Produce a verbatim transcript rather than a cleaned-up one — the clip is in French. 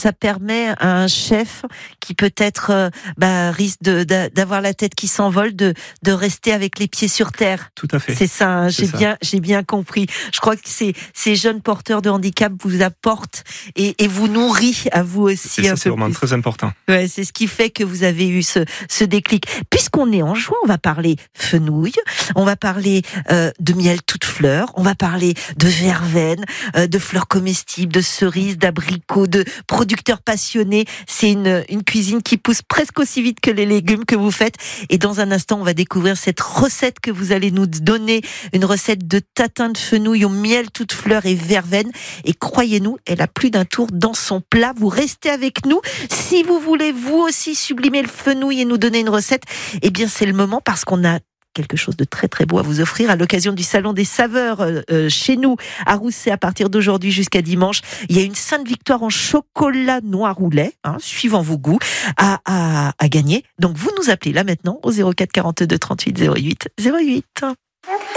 ça permet à un chef qui peut-être euh, bah, risque de, de, d'avoir la tête qui s'envole, de, de rester avec les pieds sur terre. Tout à fait. C'est ça, hein, C'est j'ai ça. bien, j'ai bien compris. Je crois que ces, ces jeunes porteurs de handicap vous apportent et, et vous nourrit à vous aussi C'est un ça, c'est peu vraiment plus. très important. Ouais, c'est ce qui fait que vous avez eu ce, ce déclic. Puisqu'on est en juin, on va parler fenouil, on va parler euh, de miel toute fleur, on va parler de verveine, euh, de fleurs comestibles, de cerises, d'abricots, de producteurs passionnés. C'est une, une cuisine qui pousse presque aussi vite que les légumes que vous faites. Et dans un instant, on va découvrir cette recette que vous allez nous donner, une recette de tatin de fenouil au miel toute fleur et verveine. Et croyez-nous, elle a plus d'un tour dans son plat. Vous restez avec nous. Si vous voulez vous aussi sublimer le fenouil et nous donner une recette, eh bien c'est le moment parce qu'on a quelque chose de très très beau à vous offrir à l'occasion du Salon des Saveurs euh, chez nous à Rousset à partir d'aujourd'hui jusqu'à dimanche. Il y a une Sainte Victoire en chocolat noir ou lait, hein, suivant vos goûts, à, à, à gagner. Donc vous nous appelez là maintenant au zéro quatre quarante-deux trente-huit zéro huit zéro huit.